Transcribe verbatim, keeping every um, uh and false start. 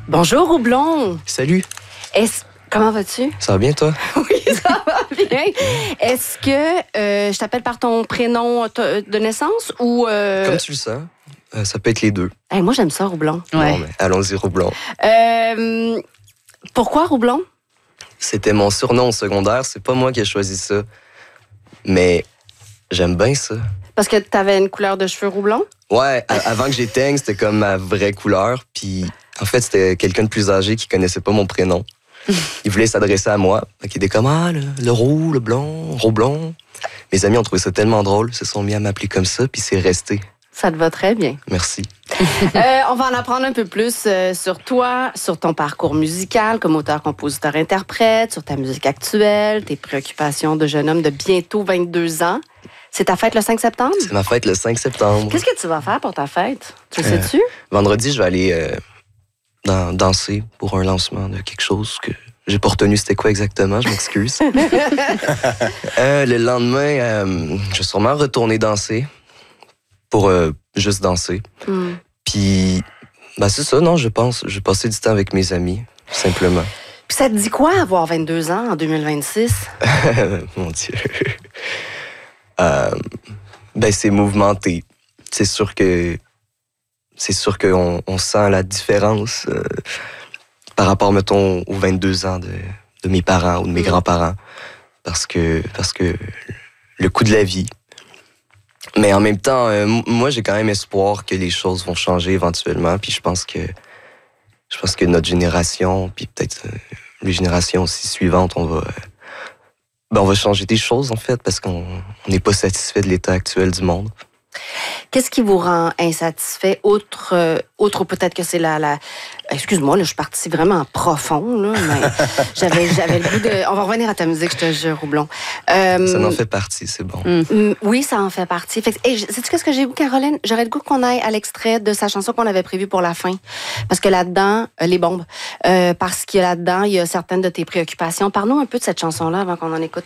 Bonjour, Roublon. Salut. Est-ce... Comment vas-tu? Ça va bien, toi? Oui, ça va bien. Est-ce que euh, je t'appelle par ton prénom de naissance ou... Euh... Comme tu le sens, euh, ça peut être les deux. Hey, moi, j'aime ça, Roublon. Ouais. Bon, ben, allons-y, Roublon. Euh, pourquoi Roublon? C'était mon surnom au secondaire. C'est pas moi qui ai choisi ça. Mais j'aime bien ça. Parce que t'avais une couleur de cheveux Roublon? Ouais, à- avant que j'éteigne, c'était comme ma vraie couleur. Puis, en fait, c'était quelqu'un de plus âgé qui connaissait pas mon prénom. Il voulait s'adresser à moi. Donc, il était comme, ah, le, le roux, le blond, Roublon. Mes amis ont trouvé ça tellement drôle. Ils se sont mis à m'appeler comme ça, puis c'est resté. Ça te va très bien. Merci. euh, on va en apprendre un peu plus euh, sur toi, sur ton parcours musical comme auteur, compositeur, interprète, sur ta musique actuelle, tes préoccupations de jeune homme de bientôt vingt-deux ans. C'est ta fête le cinq septembre? C'est ma fête le cinq septembre. Qu'est-ce que tu vas faire pour ta fête? Tu le Euh, sais-tu? Vendredi, je vais aller euh, dans- danser pour un lancement de quelque chose que j'ai pas retenu c'était quoi exactement, je m'excuse. euh, le lendemain, euh, je vais sûrement retourner danser pour euh, juste danser. Hmm. Puis, ben c'est ça, non, je pense. Je vais passer du temps avec mes amis, simplement. Puis ça te dit quoi avoir vingt-deux ans en deux mille vingt-six? Mon Dieu. Euh, ben, c'est mouvementé. C'est sûr que c'est sûr qu'on on sent la différence euh, par rapport, mettons, aux vingt-deux ans de, de mes parents ou de mes Mm. grands-parents. Parce que, parce que le coût de la vie. Mais en même temps, euh, m- moi, j'ai quand même espoir que les choses vont changer éventuellement. Puis je pense que je pense que notre génération, puis peut-être euh, les générations aussi suivantes, on va... euh, Ben, on va changer des choses, en fait, parce qu'on n'est pas satisfait de l'état actuel du monde. Qu'est-ce qui vous rend insatisfait, autre, euh, autre peut-être que c'est la... la... Excuse-moi, là, je suis partie vraiment profond, là, mais j'avais, j'avais le goût de... On va revenir à ta musique, je te jure, Roublon. Euh, Ça en fait partie, c'est bon. Mm, Oui, ça en fait partie. Fait que, hey, sais-tu qu'est-ce que j'ai le goût, Caroline? J'aurais le goût qu'on aille à l'extrait de sa chanson qu'on avait prévue pour la fin. Parce que là-dedans, euh, les bombes, euh, parce que là-dedans, il y a certaines de tes préoccupations. Parle-nous un peu de cette chanson-là avant qu'on en écoute